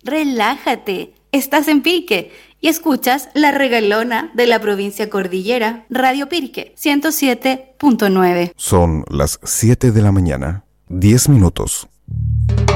Relájate, estás en Pirque y escuchas La Regalona de la provincia Cordillera, Radio Pirque 107.9. Son las 7 de la mañana, 10 minutos.